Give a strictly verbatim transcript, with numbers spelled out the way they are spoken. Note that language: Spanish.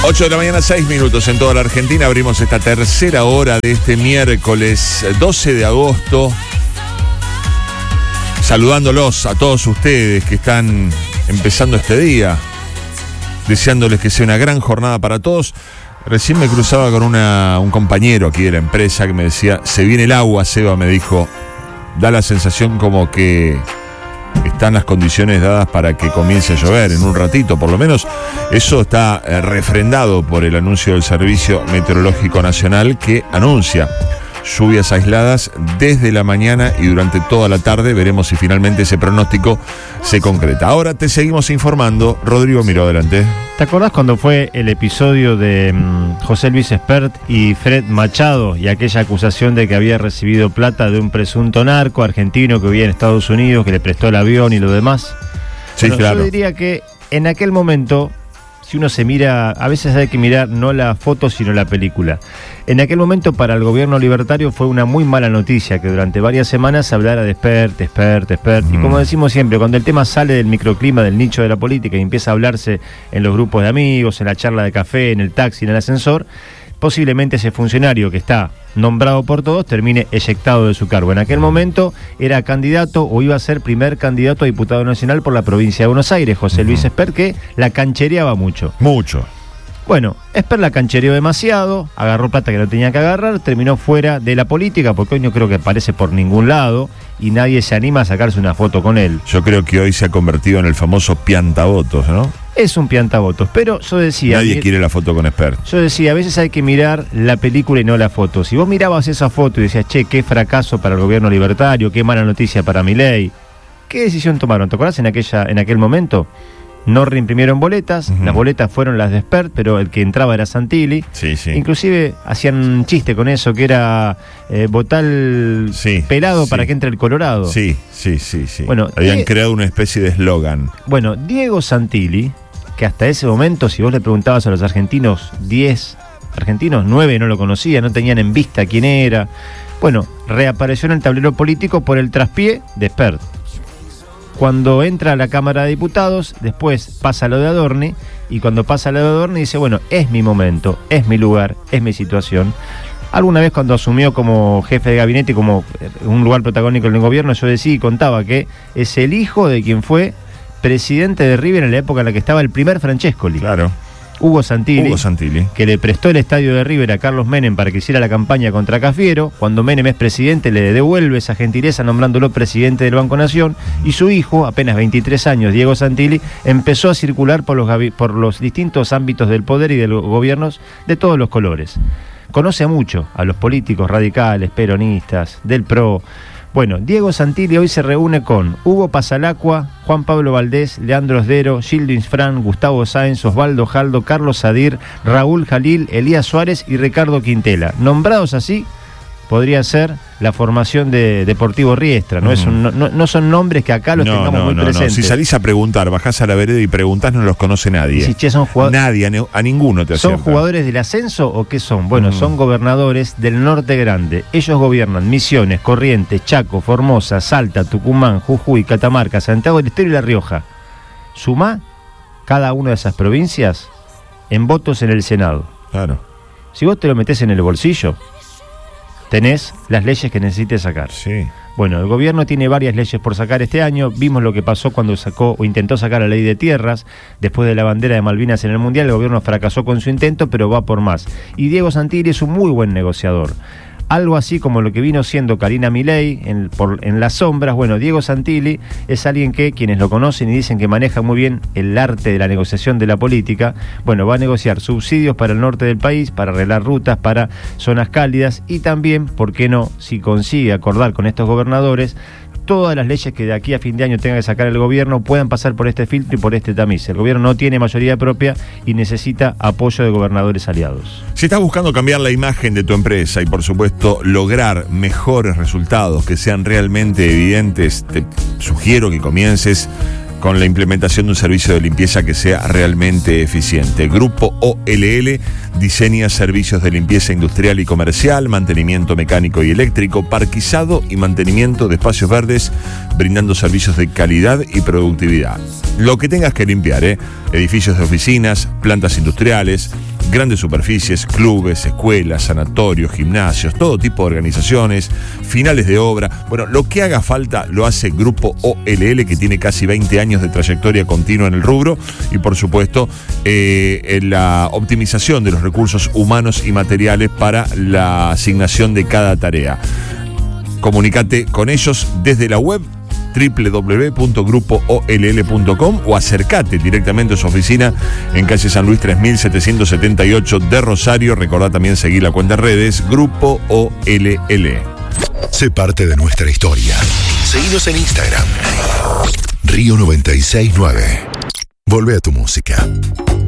ocho de la mañana, seis minutos en toda la Argentina. Abrimos esta tercera hora de este miércoles doce de agosto. Saludándolos a todos ustedes que están empezando este día. Deseándoles que sea una gran jornada para todos. Recién me cruzaba con una, un compañero aquí de la empresa que me decía, se viene el agua, Seba, me dijo. Da la sensación como que están las condiciones dadas para que comience a llover en un ratito, por lo menos. Eso está eh, refrendado por el anuncio del Servicio Meteorológico Nacional, que anuncia lluvias aisladas desde la mañana y durante toda la tarde. Veremos si finalmente ese pronóstico se concreta. Ahora te seguimos informando. Rodrigo Miró, adelante. ¿Te acordás cuando fue el episodio de um, José Luis Espert y Fred Machado y aquella acusación de que había recibido plata de un presunto narco argentino que vivía en Estados Unidos, que le prestó el avión y lo demás? Sí, bueno, claro. Yo diría que en aquel momento, si uno se mira, a veces hay que mirar no la foto sino la película. En aquel momento para el gobierno libertario fue una muy mala noticia que durante varias semanas se hablara de Espert, Espert, Espert. Mm. Y como decimos siempre, cuando el tema sale del microclima, del nicho de la política y empieza a hablarse en los grupos de amigos, en la charla de café, en el taxi, en el ascensor, posiblemente ese funcionario que está nombrado por todos termine eyectado de su cargo. En aquel momento era candidato o iba a ser primer candidato a diputado nacional por la provincia de Buenos Aires, José Luis Espert, que la canchereaba mucho. Mucho. Bueno, Espert la canchereó demasiado, agarró plata que no tenía que agarrar, terminó fuera de la política, porque hoy no creo que aparece por ningún lado y nadie se anima a sacarse una foto con él. Yo creo que hoy se ha convertido en el famoso piantavotos, ¿no? Es un piantavotos, pero yo decía... Nadie quiere la foto con Espert. Yo decía, a veces hay que mirar la película y no la foto. Si vos mirabas esa foto y decías, che, qué fracaso para el gobierno libertario, qué mala noticia para Milei, ¿qué decisión tomaron? ¿Te acordás en, aquella, en aquel momento? No reimprimieron boletas, uh-huh. Las boletas fueron las de Espert, pero el que entraba era Santilli. Sí, sí. Inclusive hacían un chiste con eso, que era eh, votar sí, pelado sí. para que entre el Colorado. Sí, sí, sí, sí. Bueno, habían Die- creado una especie de eslogan. Bueno, Diego Santilli, que hasta ese momento, si vos le preguntabas a los argentinos, diez argentinos, nueve no lo conocían, no tenían en vista quién era. Bueno, reapareció en el tablero político por el traspié de Espert. Cuando entra a la Cámara de Diputados, después pasa lo de Adorni, y cuando pasa lo de Adorni dice, bueno, es mi momento, es mi lugar, es mi situación. Alguna vez cuando asumió como jefe de gabinete, como un lugar protagónico en el gobierno, yo decía y contaba que es el hijo de quien fue presidente de River en la época en la que estaba el primer Francescoli. Claro. Hugo Santilli, Hugo Santilli, que le prestó el estadio de River a Carlos Menem para que hiciera la campaña contra Cafiero. Cuando Menem es presidente le devuelve esa gentileza nombrándolo presidente del Banco Nación, y su hijo, apenas veintitrés años, Diego Santilli, empezó a circular por los, por los distintos ámbitos del poder y de los gobiernos de todos los colores. Conoce mucho a los políticos radicales, peronistas, del P R O. Bueno, Diego Santilli hoy se reúne con Hugo Pasalacqua, Juan Pablo Valdés, Leandro Osdero, Gildo Insfrán, Gustavo Sáenz, Osvaldo Jaldo, Carlos Sadir, Raúl Jalil, Elías Suárez y Ricardo Quintela. Nombrados así, podría ser la formación de Deportivo Riestra, ¿no? Uh-huh. Es un, no, no son nombres que acá los no, tengamos no, muy no, presentes. No. Si salís a preguntar, bajás a la vereda y preguntás, no los conoce nadie. Si, che, son jugadores, nadie, a, a ninguno te acierta. ¿Son jugadores del ascenso o qué son? Bueno, uh-huh. Son gobernadores del Norte Grande. Ellos gobiernan Misiones, Corrientes, Chaco, Formosa, Salta, Tucumán, Jujuy, Catamarca, Santiago del Estero y La Rioja. Sumá cada una de esas provincias en votos en el Senado. Claro. Si vos te lo metés en el bolsillo, tenés las leyes que necesites sacar. Sí. Bueno, el gobierno tiene varias leyes por sacar este año. Vimos lo que pasó cuando sacó o intentó sacar la ley de tierras. Después de la bandera de Malvinas en el Mundial, el gobierno fracasó con su intento, pero va por más. Y Diego Santilli es un muy buen negociador. Algo así como lo que vino siendo Karina Milei en, por, en las sombras. Bueno, Diego Santilli es alguien que, quienes lo conocen y dicen que maneja muy bien el arte de la negociación de la política, bueno, va a negociar subsidios para el norte del país, para arreglar rutas, para zonas cálidas, y también, ¿por qué no?, si consigue acordar con estos gobernadores, todas las leyes que de aquí a fin de año tenga que sacar el gobierno puedan pasar por este filtro y por este tamiz. El gobierno no tiene mayoría propia y necesita apoyo de gobernadores aliados. Si estás buscando cambiar la imagen de tu empresa y, por supuesto, lograr mejores resultados que sean realmente evidentes, te sugiero que comiences con la implementación de un servicio de limpieza que sea realmente eficiente. Grupo O L L diseña servicios de limpieza industrial y comercial, mantenimiento mecánico y eléctrico, parquizado y mantenimiento de espacios verdes, brindando servicios de calidad y productividad. Lo que tengas que limpiar, ¿eh? Edificios de oficinas, plantas industriales, grandes superficies, clubes, escuelas, sanatorios, gimnasios, todo tipo de organizaciones, finales de obra. Bueno, lo que haga falta lo hace Grupo O L L, que tiene casi veinte años de trayectoria continua en el rubro y, por supuesto, eh, en la optimización de los recursos humanos y materiales para la asignación de cada tarea. Comunicate con ellos desde la web doble u doble u doble u punto grupo o l l punto com o acercate directamente a su oficina en calle San Luis tres mil setecientos setenta y ocho de Rosario. Recordá también seguir la cuenta en redes Grupo O L L. Sé parte de nuestra historia. Seguinos en Instagram. Río noventa y seis nueve. Volvé a tu música.